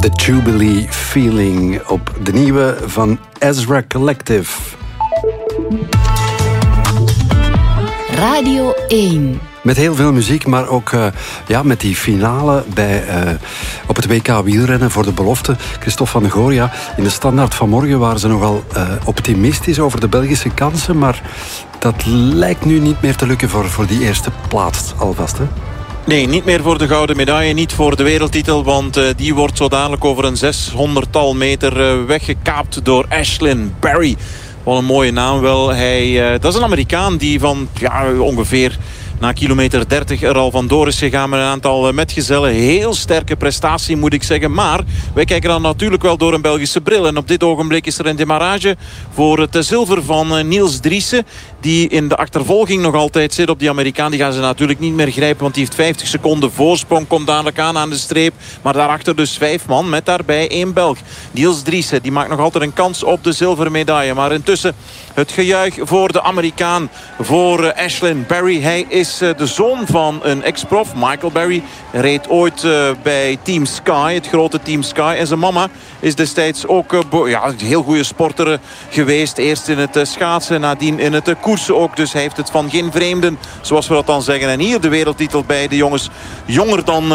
The Jubilee Feeling op de nieuwe van Ezra Collective. Radio 1. Met heel veel muziek, maar ook met die finale op het WK wielrennen voor de belofte. Christophe van de Goor, in de Standaard vanmorgen waren ze nogal optimistisch over de Belgische kansen, maar dat lijkt nu niet meer te lukken voor die eerste plaats alvast, hè? Nee, niet meer voor de gouden medaille, niet voor de wereldtitel, want die wordt zo dadelijk over een 600-tal meter weggekaapt door Ashlyn Barry. Wat een mooie naam wel. Dat is een Amerikaan die van ongeveer na kilometer 30 er al vandoor is gegaan met een aantal metgezellen. Heel sterke prestatie, moet ik zeggen. Maar wij kijken dan natuurlijk wel door een Belgische bril. En op dit ogenblik is er een demarrage voor het zilver van Niels Driessen, die in de achtervolging nog altijd zit op die Amerikaan. Die gaan ze natuurlijk niet meer grijpen, want die heeft 50 seconden voorsprong. Komt dadelijk aan de streep. Maar daarachter dus 5 man met daarbij 1 Belg. Niels Driessen, die maakt nog altijd een kans op de zilveren medaille. Maar intussen het gejuich voor de Amerikaan, voor Ashlyn Barry. Hij is de zoon van een ex-prof. Michael Barry reed ooit bij Team Sky, het grote Team Sky. En zijn mama is destijds ook een heel goede sporter geweest. Eerst in het schaatsen, nadien in het koersen ook. Dus hij heeft het van geen vreemden, zoals we dat dan zeggen. En hier de wereldtitel bij de jongens jonger dan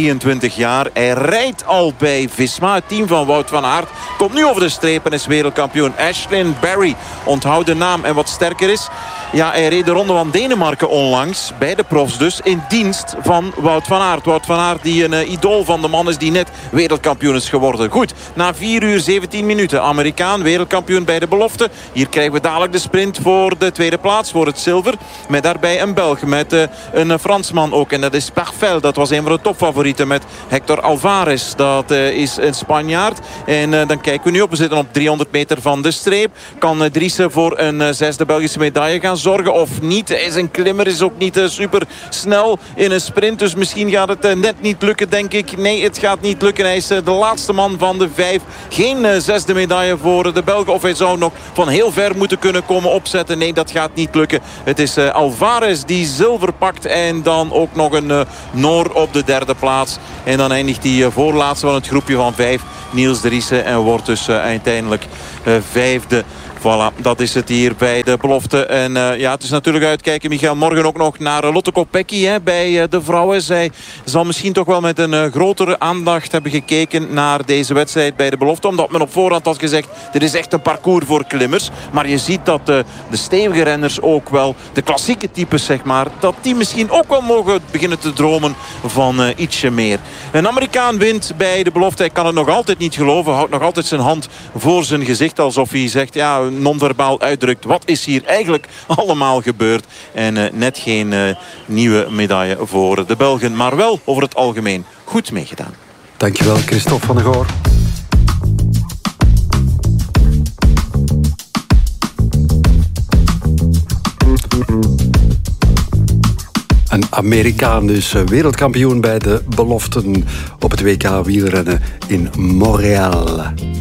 23 jaar. Hij rijdt al bij Visma, het team van Wout van Aert. Komt nu over de streep en is wereldkampioen. Ashlyn Barry, onthoud de naam. En wat sterker is, hij reed de Ronde van Denemarken onlangs, bij de profs dus, in dienst van Wout van Aert. Wout van Aert die een idool van de man is die net wereldkampioen is geworden. Goed, na 4 uur 17 minuten. Amerikaan, wereldkampioen bij de belofte. Hier krijgen we dadelijk de sprint voor de tweede plaats, voor het zilver. Met daarbij een Belg, met een Fransman ook. En dat is Parfel, dat was een van de topfavorieten met Hector Alvarez. Dat is een Spanjaard. En dan kijken we nu op. We zitten op 300 meter van de streep. Kan Driessen voor een 6e Belgische medaille gaan zorgen of niet? Hij is een klimmer, is ook niet super snel in een sprint. Dus misschien gaat het net niet lukken, denk ik. Nee, het gaat niet lukken. Hij is de laatste man van de 5. Geen 6e medaille voor de Belgen. Of hij zou nog van heel ver moeten kunnen komen opzetten. Nee, dat gaat niet lukken. Het is Alvarez die zilver pakt. En dan ook nog een Noor op de 3e plaats. En dan eindigt die voorlaatste van het groepje van 5. Niels Driessen. En wordt dus uiteindelijk 5e. Voilà, dat is het hier bij de belofte. En het is natuurlijk uitkijken, Michael, morgen ook nog naar Lotte Kopecky bij de vrouwen. Zij zal misschien toch wel met een grotere aandacht hebben gekeken naar deze wedstrijd bij de belofte. Omdat men op voorhand had gezegd, dit is echt een parcours voor klimmers. Maar je ziet dat de stevige renners ook wel, de klassieke types zeg maar, dat die misschien ook wel mogen beginnen te dromen van ietsje meer. Een Amerikaan wint bij de belofte. Hij kan het nog altijd niet geloven. Houdt nog altijd zijn hand voor zijn gezicht. Alsof hij zegt, non-verbaal uitdrukt. Wat is hier eigenlijk allemaal gebeurd? En net geen nieuwe medaille voor de Belgen. Maar wel over het algemeen goed meegedaan. Dankjewel, Christophe van de Goor. Een Amerikaan dus wereldkampioen bij de beloften op het WK wielrennen in Montreal.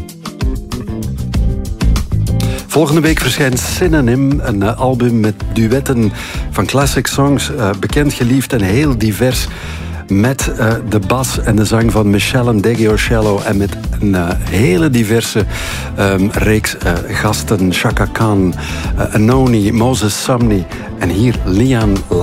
Volgende week verschijnt Synonym, een album met duetten van classic songs, bekend, geliefd en heel divers. Met de bas en de zang van Michelle Degeoscello en met een hele diverse reeks gasten. Chaka Khan, Anoni, Moses Sumney en hier Lian